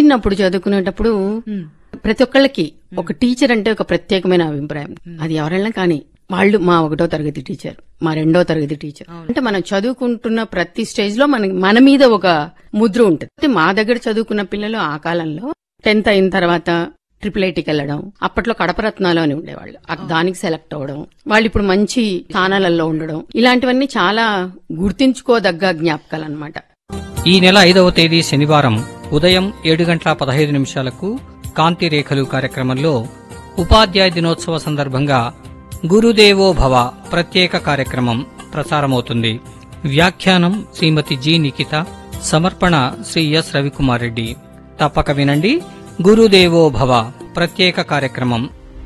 చిన్నప్పుడు చదువుకునేటప్పుడు ప్రతి ఒక్కళ్ళకి ఒక టీచర్ అంటే ఒక ప్రత్యేకమైన అభిప్రాయం. అది ఎవరైనా కానీ వాళ్ళు మా 1వ తరగతి టీచర్, మా 2వ తరగతి టీచర్ అంటే మనం చదువుకుంటున్న ప్రతి స్టేజ్ లో మన మీద ఒక ముద్ర ఉంటుంది. మా దగ్గర చదువుకున్న పిల్లలు ఆ కాలంలో 10th అయిన తర్వాత IIITకి వెళ్లడం, అప్పట్లో కడపరత్నాలు అని ఉండేవాళ్ళు, దానికి సెలెక్ట్ అవ్వడం, వాళ్ళు ఇప్పుడు మంచి స్థానాలలో ఉండడం, ఇలాంటివన్నీ చాలా గుర్తించుకోదగ్గ జ్ఞాపకాలు అన్నమాట. ఈ నెల 5వ తేదీ శనివారం ఉదయం 7:15 కాంతి రేఖలు కార్యక్రమంలో ఉపాధ్యాయ దినోత్సవ సందర్భంగా గురుదేవో భవ ప్రత్యేక కార్యక్రమం ప్రసారమవుతుంది. వ్యాఖ్యానం శ్రీమతి జి నిఖిత, సమర్పణ శ్రీ ఎస్ రవికుమార్ రెడ్డి. తప్పక వినండి. గురుదేవో భవ ప్రత్యేక కార్యక్రమం.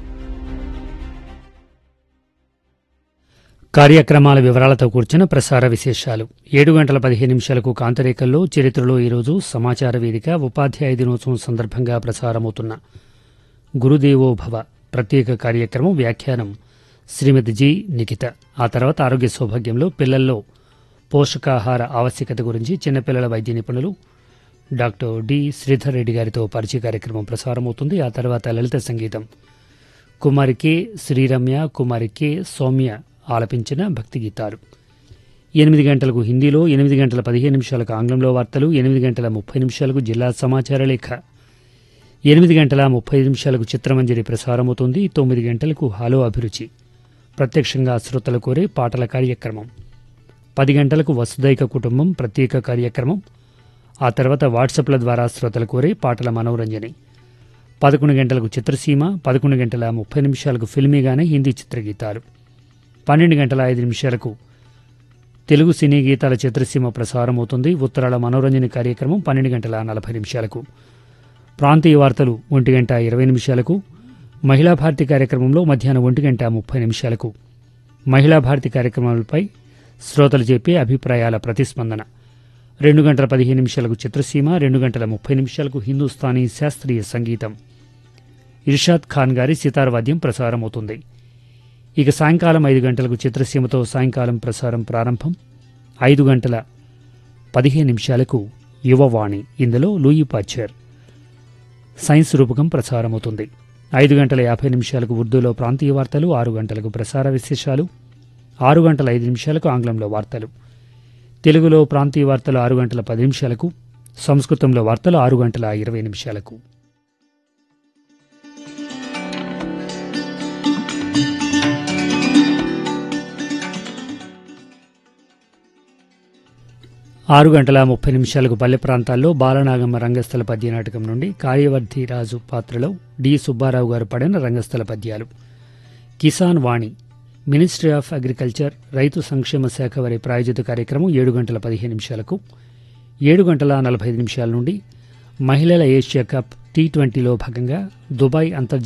కార్యక్రమాల వివరాలతో కూర్చున్న ప్రసార విశేషాలు. 7:15 కాంతరేకల్లో చరిత్రలో ఈరోజు సమాచార వేదిక ఉపాధ్యాయ దినోత్సవం సందర్భంగా ప్రసారమవుతున్న గురుదేవో భవ ప్రత్యేక కార్యక్రమం వ్యాఖ్యానం శ్రీమతి జి నిఖిత. ఆ తర్వాత ఆరోగ్య సౌభాగ్యంలో పిల్లల్లో పోషకాహార ఆవశ్యకత గురించి చిన్నపిల్లల వైద్య నిపుణులు డాక్టర్ డి శ్రీధర్ రెడ్డి గారితో పరిచయ కార్యక్రమం ప్రసారమవుతుంది. ఆ తర్వాత లలిత సంగీతం కుమారి కె శ్రీరమ్య, కుమారి కె సౌమ్య ఆలపించిన భక్తి గీతాలు. 8 గంటలకు హిందీలో, 8:15 ఆంగ్లంలో వార్తలు, 8:30 జిల్లా సమాచార లేఖ, 8:35 చిత్రమంజరి ప్రసారమవుతుంది. 9 గంటలకు హలో అభిరుచి ప్రత్యక్షంగా శ్రోతల కోరే పాటల కార్యక్రమం. 10 గంటలకు వసుదైక కుటుంబం ప్రత్యేక కార్యక్రమం. ఆ తర్వాత వాట్సాప్ల ద్వారా శ్రోతల కోరే పాటల మనోరంజని. 11 గంటలకు చిత్రసీమ, 11:30 ఫిల్మీగానే హిందీ చిత్రగీతాలు. 12:05 తెలుగు సినీ గీతాల చిత్రసీమ ప్రసారమవుతుంది. ఉత్తరాల మనోరంజన కార్యక్రమం 12:40 ప్రాంతీయ వార్తలు 1:20 మహిళా భారతి కార్యక్రమంలో మధ్యాహ్నం 1:30 మహిళా భారతి కార్యక్రమాలపై శ్రోతలు చెప్పే అభిప్రాయాల ప్రతిస్పందన. 2:15 చిత్రసీమ, 2:30 హిందూస్థానీ శాస్త్రీయ సంగీతం. ఇర్షాద్ ఖాన్ గారి సితార్ వాద్యం ప్రసారమవుతుంది. ఇక సాయంకాలం 5 గంటలకు చిత్రసీమతో సాయంకాలం ప్రసారం ప్రారంభం. 5:15 యువవాణి, ఇందులో లూయి పాశ్చర్ సైన్స్ రూపకం ప్రసారమవుతుంది. 5:50 ఉర్దూలో ప్రాంతీయ వార్తలు, 6 గంటలకు ప్రసార విశేషాలు, 6:05 ఆంగ్లంలో వార్తలు, తెలుగులో ప్రాంతీయ వార్తలు 6:10 సంస్కృతంలో వార్తలు 6:20 6:30 పల్లె ప్రాంతాల్లో బాలనాగమ్మ రంగస్థల పద్య నాటకం నుండి కార్యవర్ధి రాజు పాత్రలో డి సుబ్బారావు గారు పడిన రంగస్థల పద్యాలు. కిసాన్ వాణి మినిస్ట్రీ ఆఫ్ అగ్రికల్చర్ రైతు సంక్షేమ శాఖ వారి ప్రాయోజిత కార్యక్రమం 7:15 7:45 నుండి మహిళల ఏషియా కప్ T20లో భాగంగా దుబాయ్ అంతర్జాతీయ